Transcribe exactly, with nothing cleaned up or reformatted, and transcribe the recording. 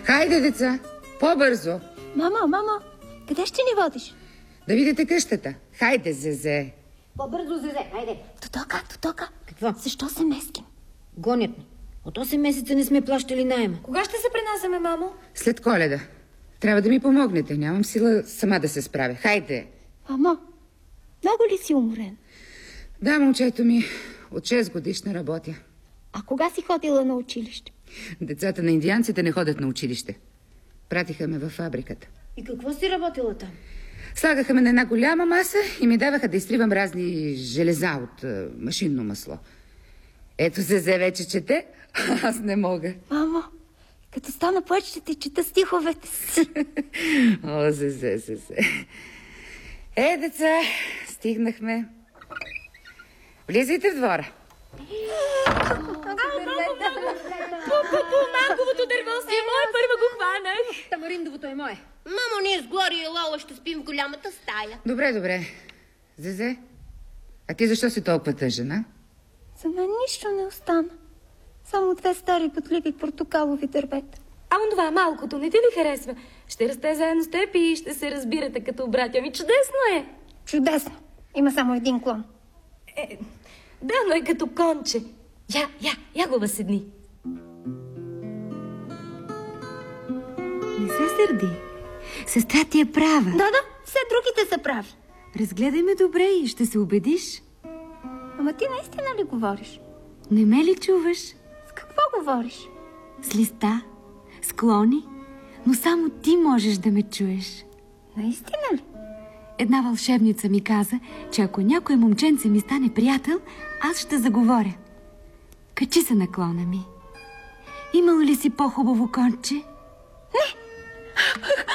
Хайде, деца, по-бързо. Мамо, мамо, къде ще ни водиш? Да видите къщата. Хайде, Зезе. По-бързо, Зезе, хайде. Тотока, Тотока. Какво? Защо се меским? Гонят ни. От осем месеца не сме плащали наема. Кога ще се пренасяме, мамо? След Коледа. Трябва да ми помогнете. Нямам сила сама да се справя. Хайде. Мамо, много ли си уморен? Да, момчето ми. От шест годишна работя. А кога си ходила на училище? Децата на индианците не ходят на училище. Пратиха ме във фабриката. И какво си работила там? Слагаха ме на една голяма маса и ми даваха да изтривам разни железа от а, машинно масло. Ето Зезе вече чете, аз не мога. Мамо, като стана плач, ще те чета стиховете си. О, Зезе, Зезе. Е, деца, стигнахме. Влизайте в двора. Манговото дърво си е мое, първо го хванах. Тамариндовото е мое. Мамо, ние с Глория и Лола ще спим в голямата стая. Добре, добре. Зезе, а ти защо си толкова тъжен, а? За мен нищо не остана. Само две стари потливи портокалови дървета. А онова малкото не ти ли харесва? Ще расте заедно с теб и ще се разбирате като братя ми. Чудесно е! Чудесно. Има само един клон. Е, да, но е като конче. Я, я, я го възседни. Не се сърди. Сестра ти е права. Да, да, все другите са прави. Разгледай ме добре и ще се убедиш. Ама ти наистина ли говориш? Не ме ли чуваш? С какво говориш? С листа, с клони, но само ти можеш да ме чуеш. Наистина ли? Една вълшебница ми каза, че ако някой момченце ми стане приятел, аз ще заговоря. Качи се на клона ми. Имал ли си по-хубаво конче? Не!